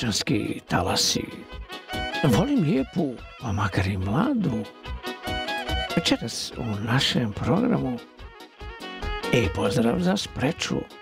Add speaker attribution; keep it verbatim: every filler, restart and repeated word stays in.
Speaker 1: devčanski talasi. Volim lijepu, pa makar i mladu. Večeras u našem programu i pozdrav za Spreču.